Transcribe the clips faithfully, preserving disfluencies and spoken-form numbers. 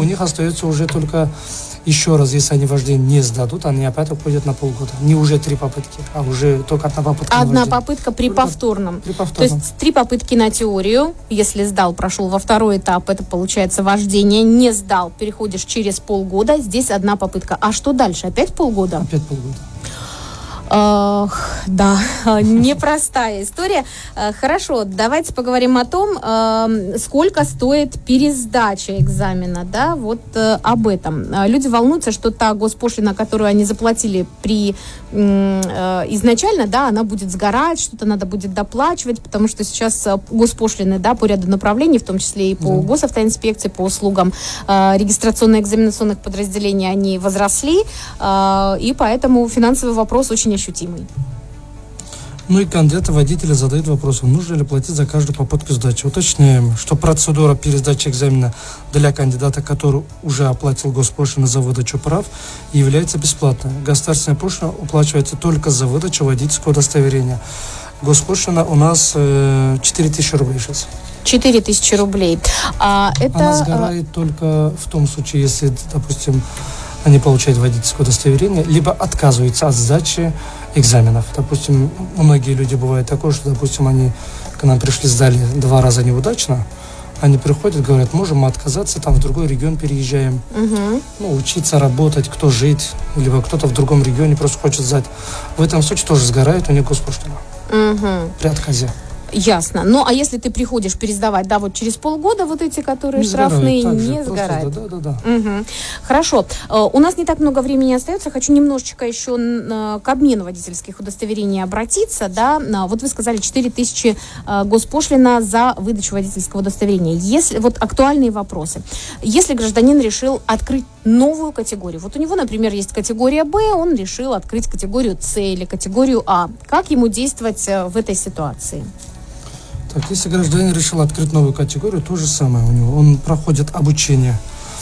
у них остается уже только еще раз, если они вождение не сдадут, они опять уходят на полгода. Не уже три попытки, а уже только одна попытка. Одна попытка при только повторном. При повторном. То есть три попытки на теорию. Если сдал, прошел во второй этап, это получается вождение. Не сдал, переходишь через полгода. Здесь одна попытка. А что дальше? Опять полгода? Опять полгода. Uh, да, непростая история. Uh, хорошо, давайте поговорим о том, uh, сколько стоит пересдача экзамена, да, вот uh, об этом. Uh, люди волнуются, что та госпошлина, которую они заплатили при uh, изначально, да, она будет сгорать, что-то надо будет доплачивать, потому что сейчас uh, госпошлины, да, по ряду направлений, в том числе и по да. госавтоинспекции, по услугам uh, регистрационно-экзаменационных подразделений, они возросли, uh, и поэтому финансовый вопрос очень ощутимый. Ну и кандидаты-водители задают вопрос, нужно ли платить за каждую попытку сдачи. Уточняем, что процедура пересдачи экзамена для кандидата, который уже оплатил госпошлину за выдачу прав, является бесплатной. Государственная пошлина уплачивается только за выдачу водительского удостоверения. Госпошлина у нас э, четыре тысячи рублей сейчас. четыре тысячи рублей. А, это... Она сгорает только в том случае, если, допустим, они получают водительское удостоверение, либо отказываются от сдачи экзаменов. Допустим, многие люди бывает такое, что, допустим, они к нам пришли, сдали два раза неудачно, они приходят, говорят, можем мы отказаться, там в другой регион переезжаем, угу. ну, учиться, работать, кто жить, либо кто-то в другом регионе просто хочет сдать. В этом случае тоже сгорает у них госпошлина угу. при отказе. Ясно. Ну, а если ты приходишь пересдавать, да, вот через полгода вот эти, которые не штрафные, сгорают, не же, сгорают. Да, да, да. Угу. Хорошо. Uh, у нас не так много времени остается. Хочу немножечко еще uh, к обмену водительских удостоверений обратиться, да. Uh, вот вы сказали четыре тысячи uh, госпошлина за выдачу водительского удостоверения. Если, вот актуальные вопросы. Если гражданин решил открыть новую категорию, вот у него, например, есть категория Б, он решил открыть категорию С или категорию А. Как ему действовать uh, в этой ситуации? Так, если гражданин решил открыть новую категорию, то же самое у него. Он проходит обучение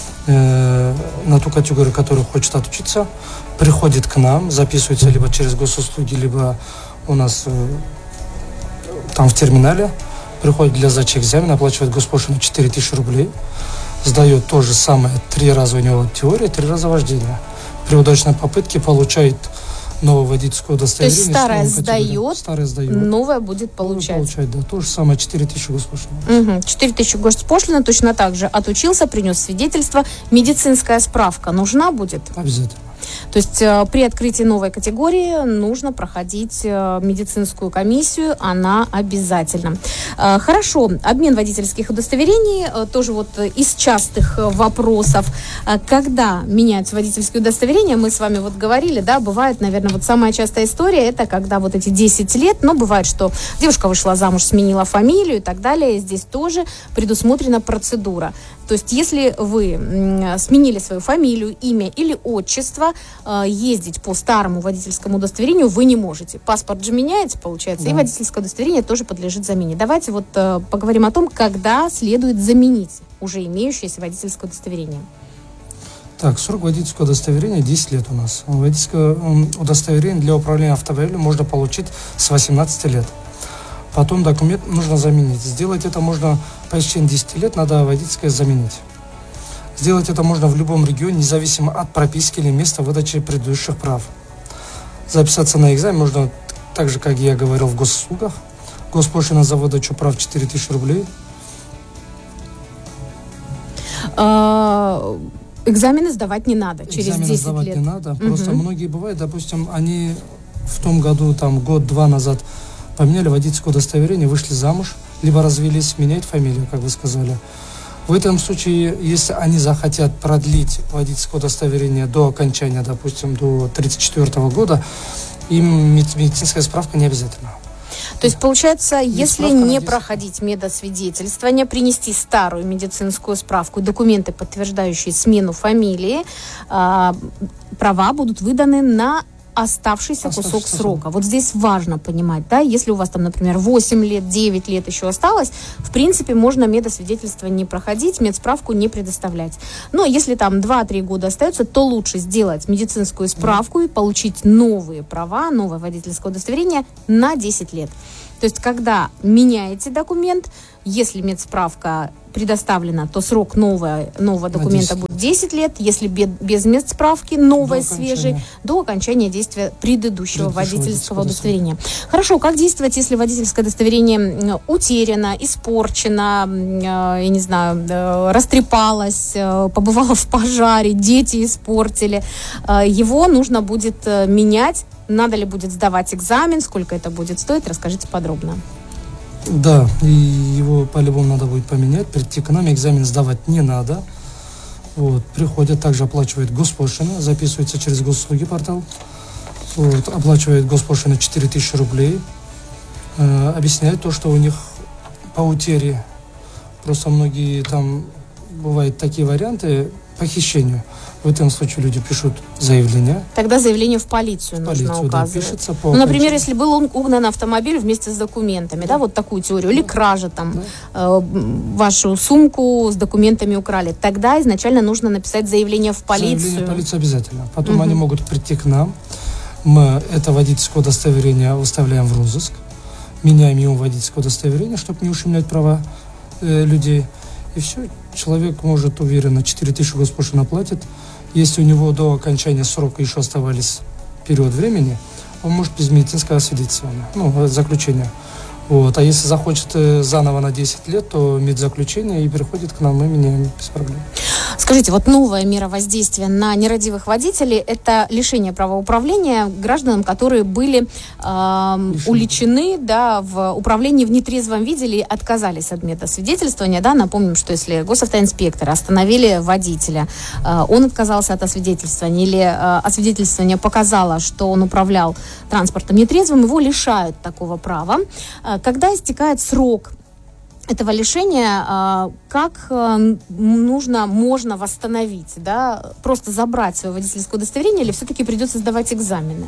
э, на ту категорию, которую хочет отучиться, приходит к нам, записывается либо через госуслуги, либо у нас э, там в терминале, приходит для сдачи экзамена, оплачивает госпошлину четыре тысячи рублей, сдает то же самое, три раза у него теория, три раза вождение. При удачной попытке получает новое водительское удостоверение. То есть старое сдает, старое сдает, новое будет получать. Новое получает, да. То же самое, четыре тысячи госпошлина. Угу. четыре тысячи госпошлина, точно так же отучился, принес свидетельство. Медицинская справка нужна будет? Обязательно. То есть э, при открытии новой категории нужно проходить э, медицинскую комиссию, она обязательна. Э, хорошо, обмен водительских удостоверений, э, тоже вот из частых э, вопросов. Э, когда меняются водительские удостоверения, мы с вами вот говорили, да, бывает, наверное, вот самая частая история, это когда вот эти десять лет, но бывает, что девушка вышла замуж, сменила фамилию и так далее, здесь тоже предусмотрена процедура. То есть, если вы м, сменили свою фамилию, имя или отчество, э, ездить по старому водительскому удостоверению вы не можете. Паспорт же меняется, получается, да. И водительское удостоверение тоже подлежит замене. Давайте вот э, поговорим о том, когда следует заменить уже имеющееся водительское удостоверение. Так, срок водительского удостоверения десять лет у нас. Водительское удостоверение для управления автомобилем можно получить с восемнадцати лет. Потом документ нужно заменить. Сделать это можно по истечении десяти лет, надо водительское заменить. Сделать это можно в любом регионе, независимо от прописки или места выдачи предыдущих прав. Записаться на экзамен можно так же, как я говорил, в госуслугах. Госпошлина за выдачу прав четыре тысячи рублей. А, экзамены сдавать не надо через экзамены десять сдавать лет. не надо. Угу. Просто многие бывают, допустим, они в том году, там, год-два назад поменяли водительское удостоверение, вышли замуж, либо развелись, меняют фамилию, как вы сказали. В этом случае, если они захотят продлить водительское удостоверение до окончания, допустим, до тридцать четвёртого года, им медицинская справка не обязательна. То есть, получается, если справка не проходить медосвидетельствование, принести старую медицинскую справку, документы, подтверждающие смену фамилии, э, права будут выданы на оставшийся Оставшийся кусок срока. Вот здесь важно понимать, да, если у вас там, например, восемь лет, девять лет еще осталось, в принципе, можно медосвидетельство не проходить, медсправку не предоставлять. Но если там два-три года остается, то лучше сделать медицинскую справку и получить новые права, новое водительское удостоверение на десять лет. То есть, когда меняете документ, Если медсправка предоставлена, то срок нового, нового документа будет десять лет. Если без, без медсправки, новой, свежей, до окончания действия предыдущего, предыдущего водительского удостоверения. Хорошо, как действовать, если водительское удостоверение утеряно, испорчено, я не знаю, растрепалось, побывало в пожаре, дети испортили? Его нужно будет менять. Надо ли будет сдавать экзамен? Сколько это будет стоить? Расскажите подробно. Да, и его по-любому надо будет поменять. Прийти к нам, экзамен сдавать не надо. Вот, приходят, также оплачивают госпошлину, записывается через госуслуги портал. Вот, оплачивает госпошлину четыре тысячи рублей. Э, объясняют то, что у них по утере, просто многие там бывают такие варианты похищению. В этом случае люди пишут заявление. Тогда заявление в полицию, в полицию нужно указывать. Да, пишется по ну, например, если был он угнан автомобиль вместе с документами, да, да вот такую теорию, или кража там, да. э, вашу сумку с документами украли, тогда изначально нужно написать заявление в полицию. Заявление в полицию обязательно. Потом угу. они могут прийти к нам, мы это водительское удостоверение выставляем в розыск, меняем ему водительское удостоверение, чтобы не ущемлять права э, людей. И все, человек может уверенно четыре тысячи госпошлины платит. Если у него до окончания срока еще оставались период времени, он может без медицинского освидетельствования, ну, заключения. Вот. А если захочет заново на десять лет, то медзаключение и переходит к нам, мы меняем без проблем. Скажите, вот новая мера воздействия на нерадивых водителей – это лишение права управления гражданам, которые были э, уличены, да, в управлении в нетрезвом виде или отказались от медосвидетельствования. Да? Напомним, что если госавтоинспекторы остановили водителя, э, он отказался от освидетельствования или э, освидетельствование показало, что он управлял транспортом нетрезвым, его лишают такого права. Э, когда истекает срок этого лишения, как нужно, можно восстановить, да, просто забрать свое водительское удостоверение или все-таки придется сдавать экзамены?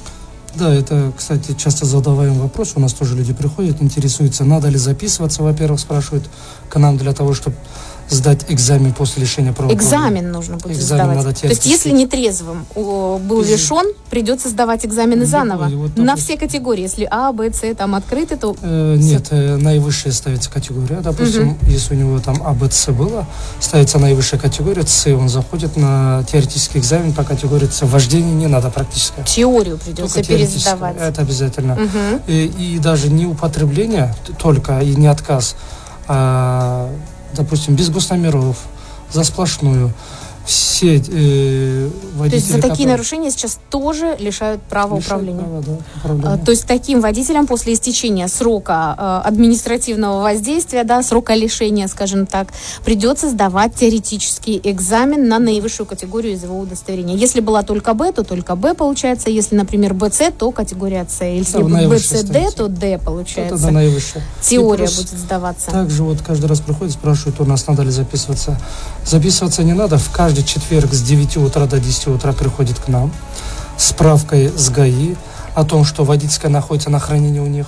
Да, это, кстати, часто задаваемый вопрос. У нас тоже люди приходят, интересуются, надо ли записываться, во-первых, спрашивают к нам для того, чтобы сдать экзамен после лишения права. Экзамен нужно будет экзамен сдавать. То есть, если нетрезвым был лишен, придется сдавать экзамены заново. Вот, на все категории. Если А, Б, С там открыты, то... Э, нет, э, наивысшая ставится категория. Допустим, угу. если у него там А, Б, С было, ставится наивысшая категория, С, он заходит на теоретический экзамен по категории С. Вождение не надо практически. Теорию придется пересдавать. Это обязательно. Угу. И, и даже не употребление только, и не отказ, а... допустим, без госномеров, за сплошную. Все э, водители... То есть за такие которые... нарушения сейчас тоже лишают права лишают управления? Права, да, управления. А, то есть таким водителям после истечения срока э, административного воздействия, да, срока лишения, скажем так, придется сдавать теоретический экзамен на наивысшую категорию из его удостоверения. Если была только Б, то только Б получается. Если, например, Б С, то категория С. Если да, Б С Д, то Д получается. Это наивысшая. Теория будет сдаваться. Также вот каждый раз приходит, спрашивают у нас, надо ли записываться. Записываться не надо. В каждый четверг с девяти утра до десяти утра приходит к нам с справкой с ГАИ о том, что водительская находится на хранении у них.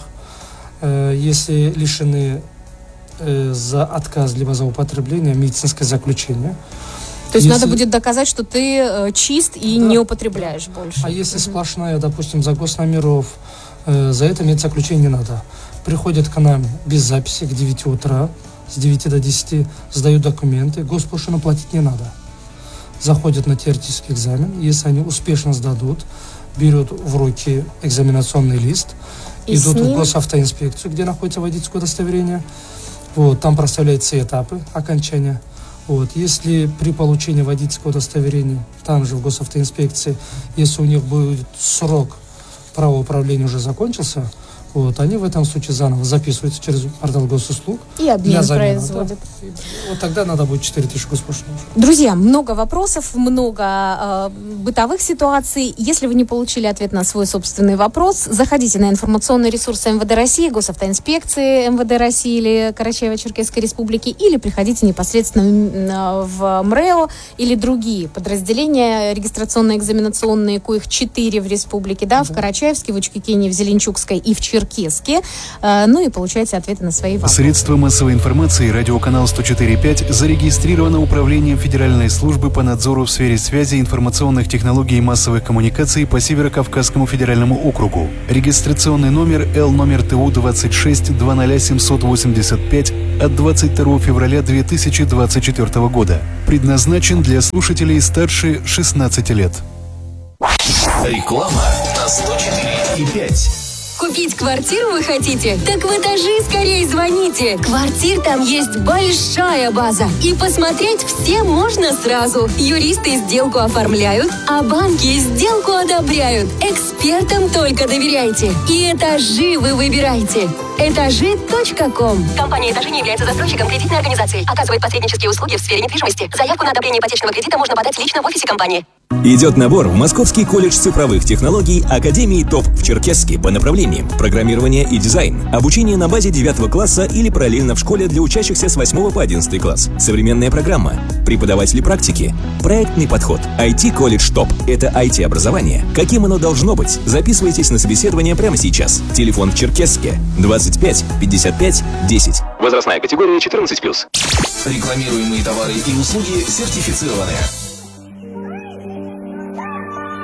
Э, если лишены э, за отказ либо за употребление, медицинское заключение. То есть если... надо будет доказать, что ты э, чист и да. не употребляешь больше. А если угу. сплошная, допустим, за госномеров, э, за это медзаключение не надо. Приходят к нам без записи к девяти утра, с девяти до десяти, сдают документы, госпошлину платить не надо. Заходят на теоретический экзамен, если они успешно сдадут, берут в руки экзаменационный лист, и идут в госавтоинспекцию, где находится водительское удостоверение, вот, там проставляются этапы окончания. Вот, если при получении водительского удостоверения, там же в госавтоинспекции, если у них будет срок права управления уже закончился, вот, они в этом случае заново записываются через портал госуслуг. И обмен производят. Да. Вот тогда надо будет четыре тысячи госпошлин. Друзья, много вопросов, много э, бытовых ситуаций. Если вы не получили ответ на свой собственный вопрос, заходите на информационные ресурсы эм вэ дэ России, госавтоинспекции эм вэ дэ России или Карачаево-Черкесской Республики, или приходите непосредственно в МРЭО или другие подразделения регистрационно-экзаменационные, коих четыре в республике, да, да. в Карачаевске, в Учкекене, в Зеленчукской и в Черкесской. Черкесске. Ну и получайте ответы на свои вопросы. Средства массовой информации радиоканал сто четыре и пять зарегистрировано Управлением Федеральной службы по надзору в сфере связи, информационных технологий и массовых коммуникаций по Северо-Кавказскому федеральному округу. Регистрационный номер Л номер ТУ двадцать шесть двадцать семьсот восемьдесят пять от двадцать второго февраля две тысячи двадцать четвёртого года. Предназначен для слушателей старше шестнадцати лет. Реклама на сто четыре и пять. Купить квартиру вы хотите? Так в этажи скорее звоните. Квартир там есть большая база. И посмотреть все можно сразу. Юристы сделку оформляют, а банки сделку одобряют. Экспертам только доверяйте. И этажи вы выбираете. Этажи точка ком. Компания «Этажи» не является застройщиком кредитной организации. Оказывает посреднические услуги в сфере недвижимости. Заявку на одобрение ипотечного кредита можно подать лично в офисе компании. Идет набор в Московский колледж цифровых технологий Академии ТОП в Черкесске по направлениям программирование и дизайн, обучение на базе девятого класса или параллельно в школе для учащихся с восьмого по одиннадцатый класс, современная программа, преподаватели практики, проектный подход. ай ти-колледж ТОП – это ай ти-образование. Каким оно должно быть? Записывайтесь на собеседование прямо сейчас. Телефон в Черкесске двадцать пять пятьдесят пять десять. Возрастная категория четырнадцать плюс. Рекламируемые товары и услуги сертифицированы.